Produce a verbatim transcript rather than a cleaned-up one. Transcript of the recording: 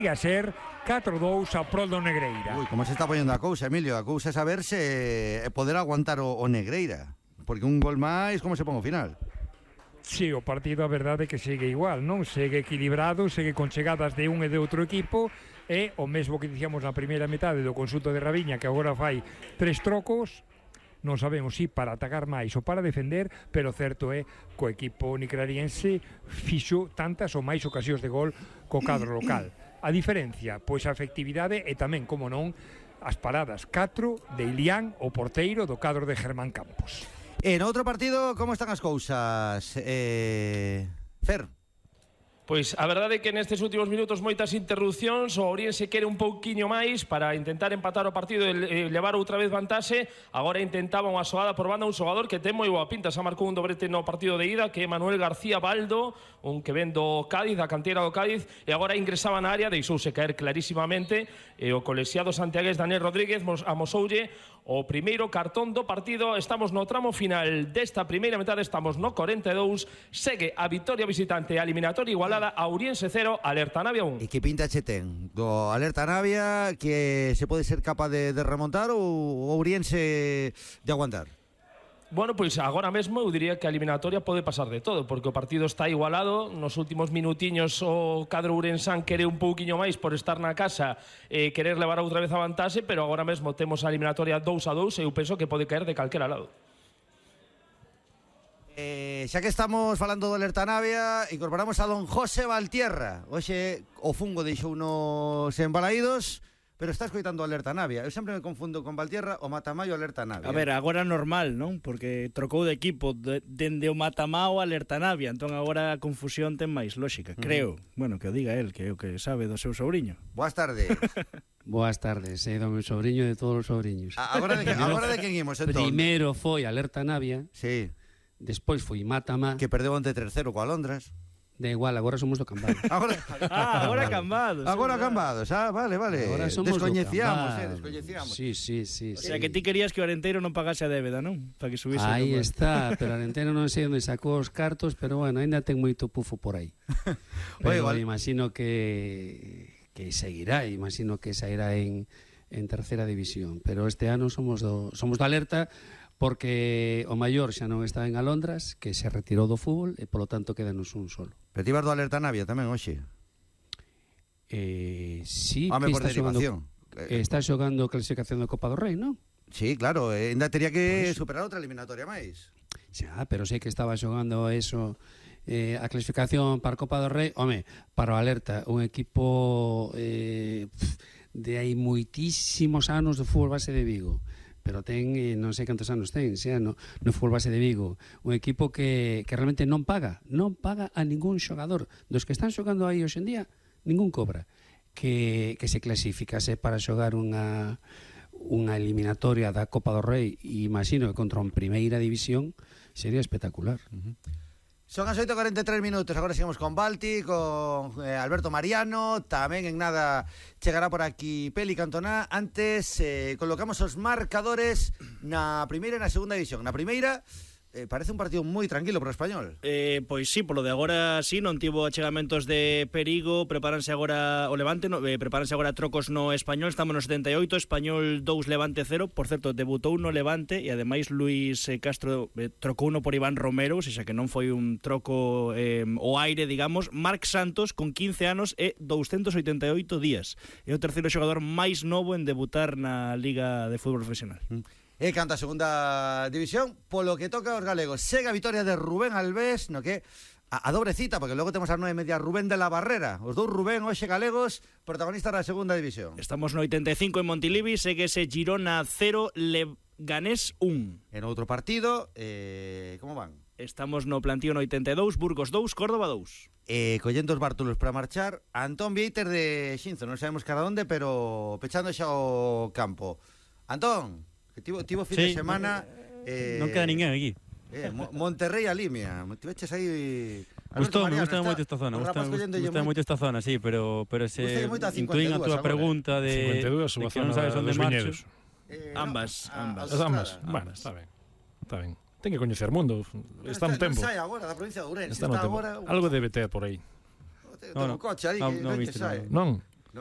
a ser catro dous a prol do Negreira. Ui, como se está poñendo a cousa, Emilio? A cousa é saber se poder aguantar o, o Negreira, porque un gol máis, como se pon o final? Si, o partido a verdade é que segue igual, non? Segue equilibrado, segue con chegadas de un e de outro equipo, e o mesmo que dicíamos na primeira metade do consulto de Raviña, que agora fai tres trocos, non sabemos si para atacar máis ou para defender, pero certo é que o equipo nicrariense fixo tantas ou máis ocasións de gol co cadro local. A diferencia, pois a efectividade e tamén, como non, as paradas catro de Ilián, o porteiro do cadro de Germán Campos. En outro partido, como están as cousas? Eh... Fer? Pois a verdade é que nestes últimos minutos moitas interrupcións, o Ourense quere un pouquiño máis para intentar empatar o partido e levar outra vez vantaxe. Agora intentaba unha xogada por banda un xogador que ten moi boa pinta, xa marcou un dobrete no partido de ida, que é Manuel García Baldo, un que ven do Cádiz, da cantera do Cádiz, e agora ingresaba na área, deixouse caer clarísimamente, e o colexiado santiagués Daniel Rodríguez amosoulle o primeiro cartón do partido. Estamos no tramo final desta primeira metade, estamos no corenta e dous, segue a vitoria visitante, a eliminatoria igualada, a Ourense cero, Alerta Navia un. E que pinta che ten? Do Alerta Navia, que se pode ser capaz de, de remontar ou o Ourense de aguantar? Bueno, pois agora mesmo eu diría que a eliminatoria pode pasar de todo, porque o partido está igualado. Nos últimos minutiños o cadro ourensán quere un pouquiño máis por estar na casa e querer levar outra vez a vantaxe, pero agora mesmo temos a eliminatoria dous a dous e eu penso que pode caer de calquera lado. Eh, xa que estamos falando do Alerta Navia, incorporamos a don José Valtierra. Hoxe o fungo deixou unos embalaídos, pero está escoitando Alerta Navia. Eu sempre me confundo con Valtierra, o Matamao e o Alerta Navia. A ver, agora normal, non? Porque trocou de equipo de, dende o Matamao a Alerta Navia, entón agora a confusión ten máis lógica, creo. Uh-huh. Bueno, que o diga el, que é o que sabe do seu sobriño. Boas tardes. Boas tardes, é do meu sobriño e de todos os sobriños. A, agora de, agora de quen imos, entón? Primeiro foi Alerta Navia. Sí. Despois foi Matamá, que perdeu ante terceiro coa Londres. Da igual, agora somos do Cambado. Agora, ah, agora Cambados. Agora Cambados, ah, vale, vale. Agora somos descoñecíamos, eh, descoñecíamos. Sí, sí, sí. O sea, sí. Que ti querías que o Arenteiro non pagase a débeda, non? Para que subise. Aí está, pero o Arenteiro non sei onde sacou os cartos, pero bueno, ainda ten moito pufo por aí. Pero Oye, imagino que que seguirá, imagino que sairá en en terceira división, pero este ano somos do somos do Alerta, porque o maior xa non está en Alondras, que se retirou do fútbol e polo tanto quedanos un solo. Pero ti vas do Alerta Navia tamén hoxe? Eh, sí, Home, que por está xogando, eh, está xogando clasificación da Copa do Rei, non? Sí, claro, eh, ainda teria que pues, superar outra eliminatoria máis. Xa, pero sei que estaba xogando eso, eh, a clasificación para a Copa do Rei. Home, para o Alerta, un equipo eh, de hai moitísimos anos do fútbol base de Vigo, pero ten, eh, non sei cantos anos ten, xa, no, no fútbol base de Vigo, un equipo que, que realmente non paga, non paga a ningún xogador. Dos que están xogando aí hoxe en día, ningún cobra. Que, que se clasificase para xogar unha, unha eliminatoria da Copa do Rei, e imagino que contra un primeira división sería espectacular. Uh-huh. Son as oito e cuarenta e tres minutos, agora seguimos con Balti, con eh, Alberto Mariano, tamén en nada chegará por aquí Peli Cantona. Antes eh, colocamos os marcadores na primeira e na segunda división. Na primeira, eh, parece un partido moi tranquilo para o Español. Eh, pois sí, polo de agora sí, non tivo achegamentos de perigo, prepáranse agora o Levante, no, eh, prepáranse agora trocos no Español, estamos no setenta e oito, Español dous, Levante cero, por certo, debutou no Levante e ademais Luis eh, Castro eh, trocou uno por Iván Romero, ou seja que non foi un troco eh, o aire, digamos. Marc Santos, con quince anos e doscientos oitenta e oito días, é o terceiro xogador máis novo en debutar na Liga de Fútbol Profesional. Mm. E canta a segunda división, polo que toca aos galegos. Sega a vitoria de Rubén Alves, no que a, a dobre cita, porque logo temos a nove e media Rubén de la Barrera. Os dous Rubén, hoxe galegos, protagonistas da segunda división. Estamos no oitenta e cinco en Montilivi, segue ese Girona cero, Leganés un. En outro partido, eh, como van? Estamos no plantío no oitenta e dous, Burgos dous, Córdoba dous. Eh, collendo os bártulos para marchar, Antón Vieiter de Xinzo, non sabemos cara onde, pero pechando xa o campo. Antón, que tivo, tivo fin sí. de semana eh, non queda ninguén aquí. eh, Monterrey a Limia. Te veches aí. Gustou, me gusta moito esta zona, gusta, gusta moito esta zona, sí, pero pero se intuín a túa pregunta de, cincuenta e dous, de que non sabes onde marcho. Eh, ambas, no, ambas. As ambas. Bueno, está ben. Está ben. Ten que coñecer mundo. Está un tempo. Está agora da provincia de Ourense, está, está agora. Algo debe ter por aí. No, no, coche, ali, no, que no, non viste, sae. Non.